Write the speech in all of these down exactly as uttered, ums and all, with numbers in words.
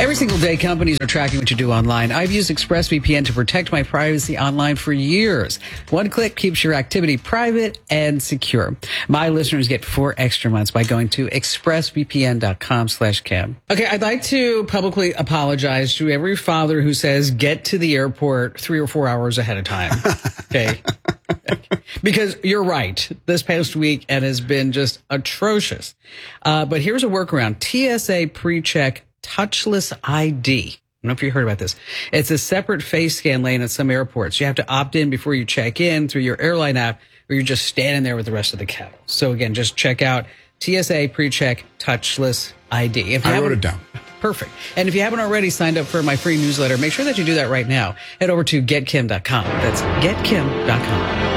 Every single day, companies are tracking what you do online. I've used ExpressVPN to protect my privacy online for years. One click keeps your activity private and secure. My listeners get four extra months by going to expressvpn.com slash Kim. Okay, I'd like to publicly apologize to every father who says get to the airport three or four hours ahead of time. Okay. Because you're right. This past week it has been just atrocious. Uh, but here's a workaround. T S A PreCheck Touchless I D. I don't know if you heard about this. It's a separate face scan lane at some airports. You have to opt in before you check in through your airline app, or you're just standing there with the rest of the cabin. So again, just check out T S A PreCheck Touchless I D. If you I wrote it down. Perfect. And if you haven't already signed up for my free newsletter, make sure that you do that right now. Head over to get kim dot com. That's get kim dot com.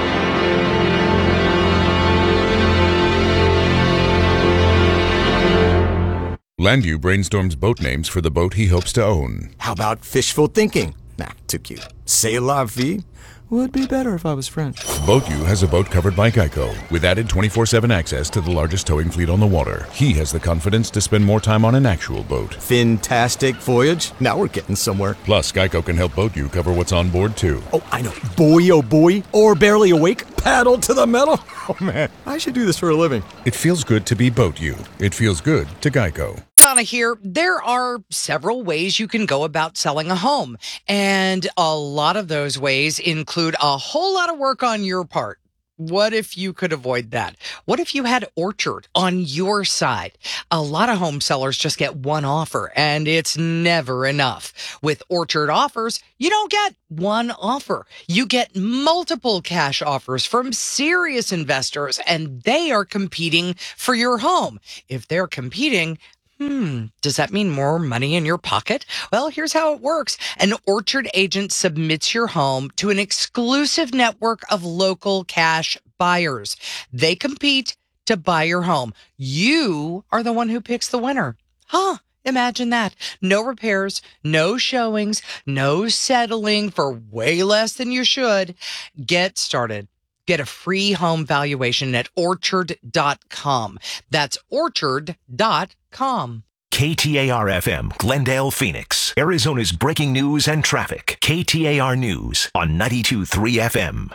Landu brainstorms boat names for the boat he hopes to own. How about fishful thinking? Nah, too cute. C'est la vie would be better if I was French. BoatU has a boat covered by Geico, with added twenty-four seven access to the largest towing fleet on the water. He has the confidence to spend more time on an actual boat. Fantastic voyage. Now we're getting somewhere. Plus, Geico can help BoatU cover what's on board, too. Oh, I know. Boy, oh boy. Or barely awake. Paddle to the metal. Oh, man. I should do this for a living. It feels good to be BoatU. It feels good to Geico. Donna here. There are several ways you can go about selling a home, and a lot of those ways include a whole lot of work on your part. What if you could avoid that? What if you had Orchard on your side? A lot of home sellers just get one offer, and it's never enough. With Orchard offers, you don't get one offer. You get multiple cash offers from serious investors, and they are competing for your home. If they're competing, Hmm, does that mean more money in your pocket? Well, here's how it works. An Orchard agent submits your home to an exclusive network of local cash buyers. They compete to buy your home. You are the one who picks the winner. Huh? Imagine that. No repairs, no showings, no settling for way less than you should. Get started. Get a free home valuation at orchard dot com. That's orchard dot com. K T A R F M, Glendale, Phoenix, Arizona's breaking news and traffic. K T A R News on ninety-two point three F M.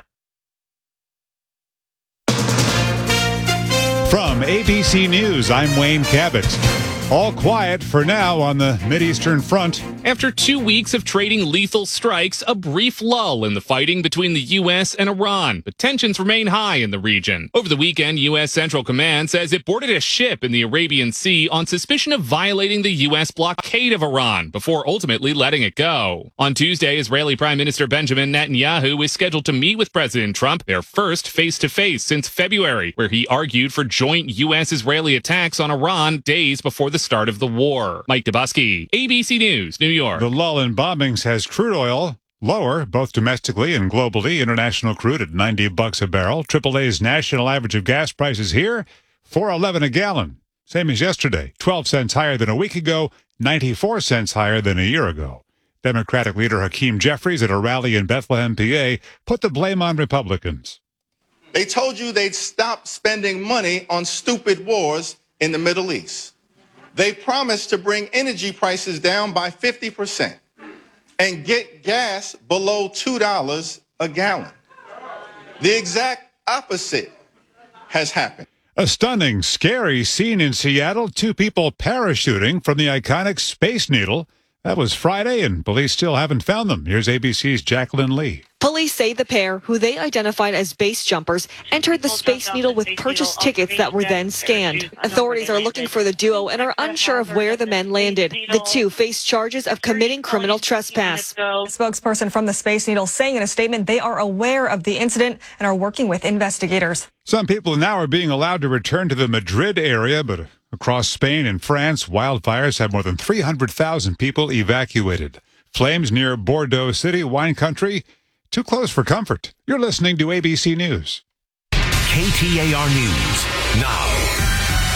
From A B C News, I'm Wayne Cabot. All quiet for now on the Mideastern front. After two weeks of trading lethal strikes, a brief lull in the fighting between the U S and Iran, but tensions remain high in the region. Over the weekend, U S Central Command says it boarded a ship in the Arabian Sea on suspicion of violating the U S blockade of Iran before ultimately letting it go. On Tuesday, Israeli Prime Minister Benjamin Netanyahu is scheduled to meet with President Trump, their first face-to-face since February, where he argued for joint U S-Israeli attacks on Iran days before the start of the war. Mike Dubusky, A B C News, New York. The lull in bombings has crude oil lower, both domestically and globally. International crude at ninety bucks a barrel. triple A's national average of gas prices here, four eleven a gallon. Same as yesterday, twelve cents higher than a week ago, ninety-four cents higher than a year ago. Democratic leader Hakeem Jeffries at a rally in Bethlehem, P A, put the blame on Republicans. They told you they'd stop spending money on stupid wars in the Middle East. They promised to bring energy prices down by fifty percent and get gas below two dollars a gallon. The exact opposite has happened. A stunning, scary scene in Seattle. Two people parachuting from the iconic Space Needle. That was Friday, and police still haven't found them. Here's A B C's Jacqueline Lee. Police say the pair, who they identified as base jumpers, entered the Space Needle with purchased tickets that were then scanned. Authorities are looking for the duo and are unsure of where the men landed. The two face charges of committing criminal trespass. A spokesperson from the Space Needle saying in a statement they are aware of the incident and are working with investigators. Some people now are being allowed to return to the Madrid area, but across Spain and France, wildfires have more than three hundred thousand people evacuated. Flames near Bordeaux City, wine country, too close for comfort. You're listening to A B C News. K T A R News now.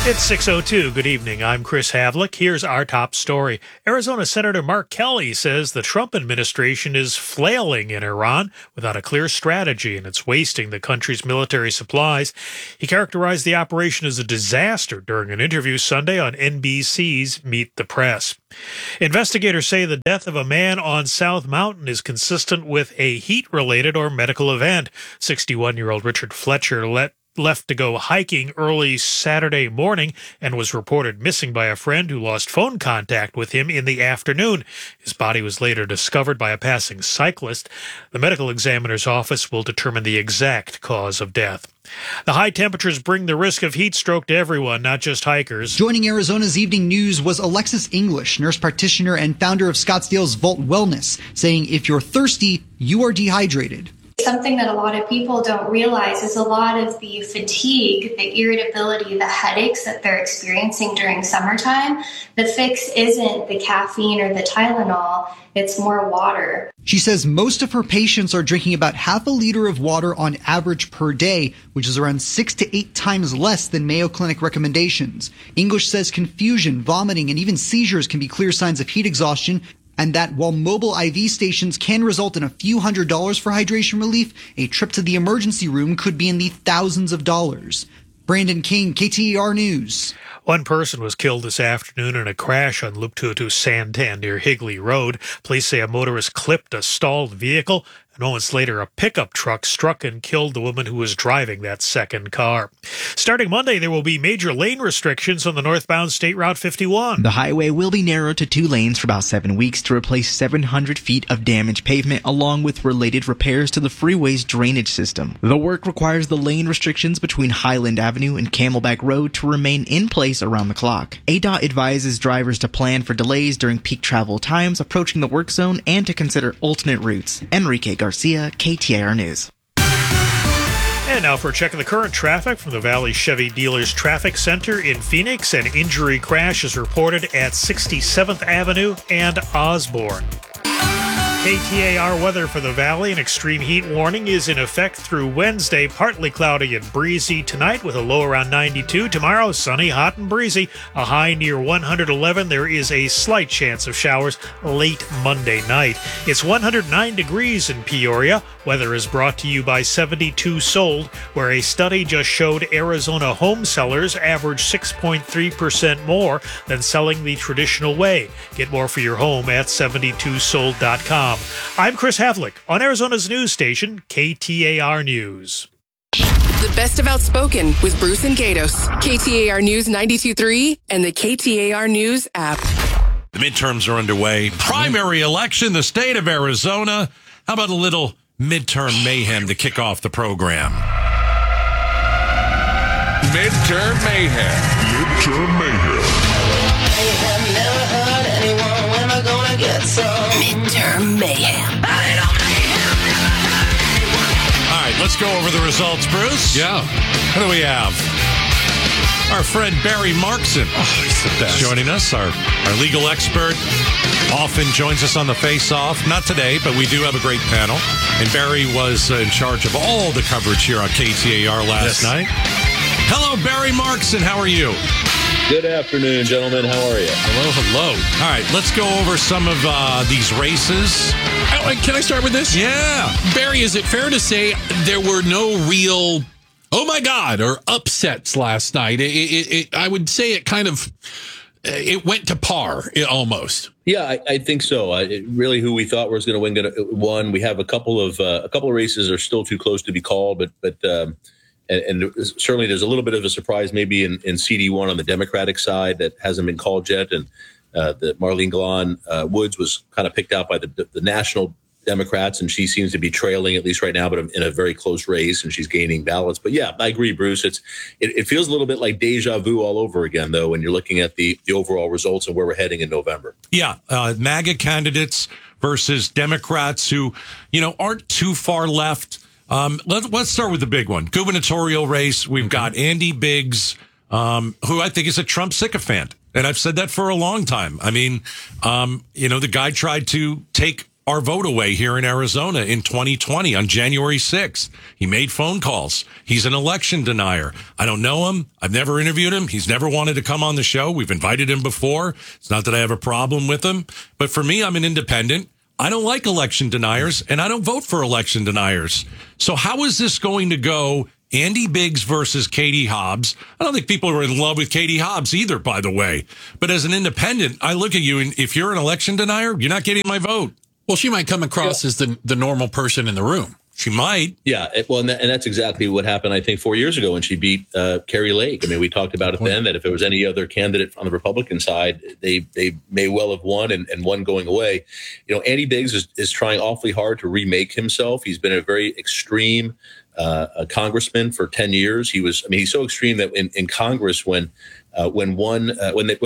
It's six oh two. Good evening. I'm Chris Havlick. Here's our top story. Arizona Senator Mark Kelly says the Trump administration is flailing in Iran without a clear strategy, and it's wasting the country's military supplies. He characterized the operation as a disaster during an interview Sunday on N B C's Meet the Press. Investigators say the death of a man on South Mountain is consistent with a heat-related or medical event. sixty-one-year-old Richard Fletcher let left to go hiking early Saturday morning and was reported missing by a friend who lost phone contact with him in the afternoon. His body was later discovered by a passing cyclist. The medical examiner's office will determine the exact cause of death. The high temperatures bring the risk of heat stroke to everyone, not just hikers. Joining Arizona's Evening News was Alexis English, nurse practitioner and founder of Scottsdale's Vault Wellness, saying if you're thirsty, you are dehydrated. Something that a lot of people don't realize is a lot of the fatigue, the irritability, the headaches that they're experiencing during summertime. The fix isn't the caffeine or the Tylenol, it's more water. She says most of her patients are drinking about half a liter of water on average per day, which is around six to eight times less than Mayo Clinic recommendations. English says confusion, vomiting, and even seizures can be clear signs of heat exhaustion, and that while mobile I V stations can result in a few hundred dollars for hydration relief, a trip to the emergency room could be in the thousands of dollars. Brandon King, K T A R News. One person was killed this afternoon in a crash on Loop two oh two Santan near Higley Road. Police say a motorist clipped a stalled vehicle. And moments later, a pickup truck struck and killed the woman who was driving that second car. Starting Monday, there will be major lane restrictions on the northbound State Route fifty-one. The highway will be narrowed to two lanes for about seven weeks to replace seven hundred feet of damaged pavement, along with related repairs to the freeway's drainage system. The work requires the lane restrictions between Highland Avenue and Camelback Road to remain in place around the clock. A D O T advises drivers to plan for delays during peak travel times approaching the work zone and to consider alternate routes. Enrique Garcia, K T A R News. And now for a check of the current traffic from the Valley Chevy Dealers Traffic Center in Phoenix. An injury crash is reported at sixty-seventh Avenue and Osborne. K T A R weather for the Valley. An extreme heat warning is in effect through Wednesday. Partly cloudy and breezy tonight with a low around ninety-two. Tomorrow, sunny, hot, and breezy. A high near one hundred eleven. There is a slight chance of showers late Monday night. It's one hundred nine degrees in Peoria. Weather is brought to you by seventy-two sold, where a study just showed Arizona home sellers average six point three percent more than selling the traditional way. Get more for your home at seventy-two sold dot com. I'm Chris Havlick on Arizona's news station, K T A R News. The best of Outspoken with Bruce and Gatos. K T A R News ninety-two point three and the K T A R News app. The midterms are underway. Primary election, the state of Arizona. How about a little midterm mayhem to kick off the program? Midterm mayhem. Midterm mayhem. Never heard anyone. When am I gonna get some? Midterm mayhem. All right, let's go over the results, Bruce. Yeah. What do we have? Our friend Barry Markson oh, he's the best. joining us, our, our legal expert. Often joins us on the face-off. Not today, but we do have a great panel. And Barry was uh, in charge of all the coverage here on K T A R last yes. night. Hello, Barry Markson. How are you? Good afternoon, gentlemen. How are you? Hello, hello. All right, let's go over some of uh, these races. Oh, can I start with this? Yeah. Barry, is it fair to say there were no real, oh my God, or upsets last night? It, it, it, I would say it kind of, it went to par it, almost. Yeah, I, I think so. I, it, really, who we thought was going to win gonna, won. We have a couple of uh, a couple of races are still too close to be called, but but. Um, And, and certainly there's a little bit of a surprise maybe in, in C D one on the Democratic side that hasn't been called yet. And uh, the Marlene Galan uh, Woods was kind of picked out by the, the national Democrats, and she seems to be trailing, at least right now, but in a very close race, and she's gaining ballots. But yeah, I agree, Bruce. It's it, it feels a little bit like deja vu all over again, though, when you're looking at the, the overall results and where we're heading in November. Yeah, uh, MAGA candidates versus Democrats who, you know, aren't too far left. Um, let, let's start with the big one. Gubernatorial race. We've got Andy Biggs, um, who I think is a Trump sycophant. And I've said that for a long time. I mean, um, you know, the guy tried to take our vote away here in Arizona in twenty twenty on January sixth. He made phone calls. He's an election denier. I don't know him. I've never interviewed him. He's never wanted to come on the show. We've invited him before. It's not that I have a problem with him. But for me, I'm an independent. I don't like election deniers, and I don't vote for election deniers. So how is this going to go? Andy Biggs versus Katie Hobbs. I don't think people are in love with Katie Hobbs either, by the way. But as an independent, I look at you, and if you're an election denier, you're not getting my vote. Well, she might come across yeah. as the, the normal person in the room. She might. Yeah. It, well, and, that, and that's exactly what happened, I think, four years ago when she beat uh, Carrie Lake. I mean, we talked about it then, that if there was any other candidate on the Republican side, they they may well have won and, and one going away. You know, Andy Biggs is, is trying awfully hard to remake himself. He's been a very extreme uh, a congressman for ten years. He was, I mean, he's so extreme that in, in Congress, when uh, when one, uh, when they,